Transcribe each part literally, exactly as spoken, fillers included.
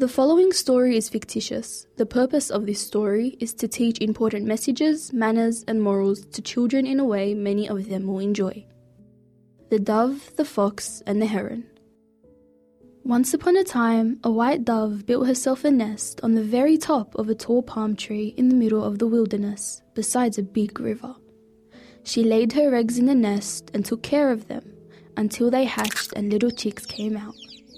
The following story is fictitious. The purpose of this story is to teach important messages, manners, and morals to children in a way many of them will enjoy. The Dove, the Fox, and the Heron. Once upon a time, a white dove built herself a nest on the very top of a tall palm tree in the middle of the wilderness, besides a big river. She laid her eggs in the nest and took care of them until they hatched and little chicks came out.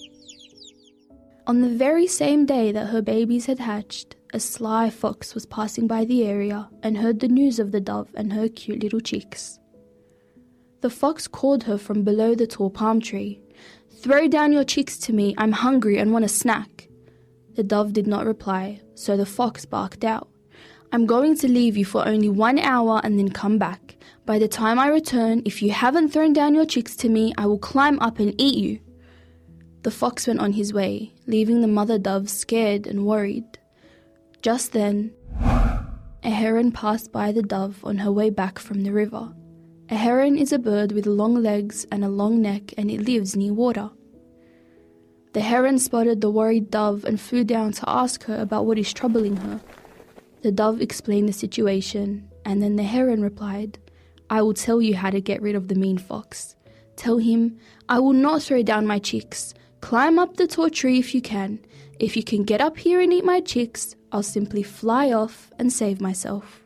On the very same day that her babies had hatched, a sly fox was passing by the area and heard the news of the dove and her cute little chicks. The fox called her from below the tall palm tree. "Throw down your chicks to me, I'm hungry and want a snack." The dove did not reply, so the fox barked out, "I'm going to leave you for only one hour and then come back. By the time I return, if you haven't thrown down your chicks to me, I will climb up and eat you." The fox went on his way, leaving the mother dove scared and worried. Just then, a heron passed by the dove on her way back from the river. A heron is a bird with long legs and a long neck, and it lives near water. The heron spotted the worried dove and flew down to ask her about what is troubling her. The dove explained the situation, and then the heron replied, "I will tell you how to get rid of the mean fox. Tell him, I will not throw down my chicks. Climb up the tall tree if you can. If you can get up here and eat my chicks, I'll simply fly off and save myself."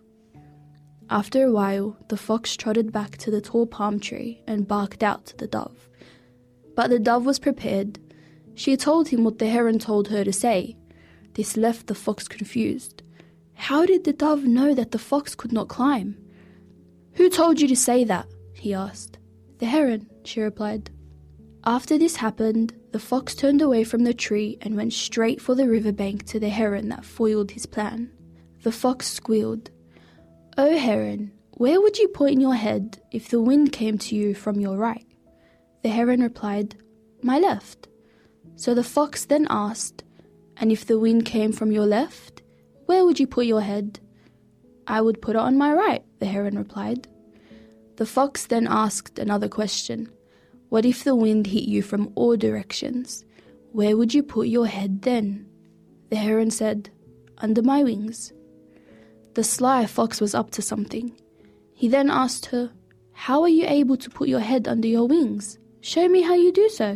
After a while, the fox trotted back to the tall palm tree and barked out to the dove. But the dove was prepared. She had told him what the heron told her to say. This left the fox confused. How did the dove know that the fox could not climb? "Who told you to say that?" he asked. "The heron," she replied. After this happened, the fox turned away from the tree and went straight for the riverbank to the heron that foiled his plan. The fox squealed, "Oh heron, where would you point your head if the wind came to you from your right?" The heron replied, "My left." So the fox then asked, "And if the wind came from your left, where would you put your head?" "I would put it on my right," the heron replied. The fox then asked another question. "What if the wind hit you from all directions? Where would you put your head then?" The heron said, "Under my wings." The sly fox was up to something. He then asked her, "How are you able to put your head under your wings? Show me how you do so."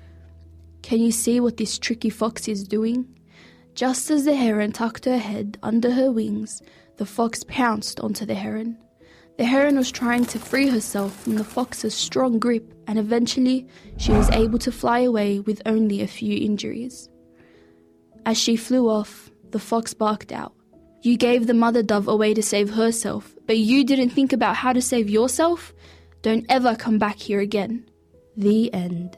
Can you see what this tricky fox is doing? Just as the heron tucked her head under her wings, the fox pounced onto the heron. The heron was trying to free herself from the fox's strong grip, and eventually she was able to fly away with only a few injuries. As she flew off, the fox barked out, "You gave the mother dove a way to save herself, but you didn't think about how to save yourself? Don't ever come back here again." The end.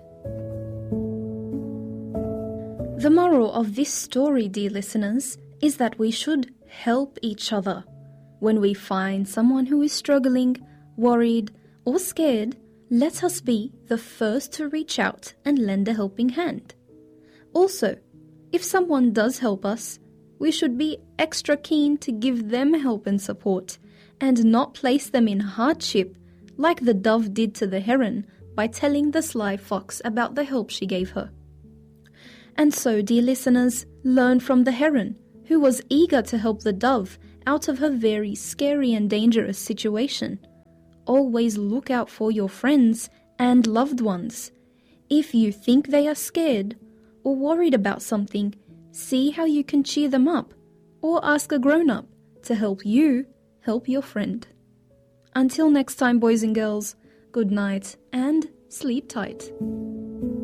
The moral of this story, dear listeners, is that we should help each other. When we find someone who is struggling, worried, or scared, let us be the first to reach out and lend a helping hand. Also, if someone does help us, we should be extra keen to give them help and support, and not place them in hardship like the dove did to the heron by telling the sly fox about the help she gave her. And so, dear listeners, learn from the heron, who was eager to help the dove out of her very scary and dangerous situation. Always look out for your friends and loved ones. If you think they are scared or worried about something, see how you can cheer them up, or ask a grown-up to help you help your friend. Until next time, boys and girls, good night and sleep tight.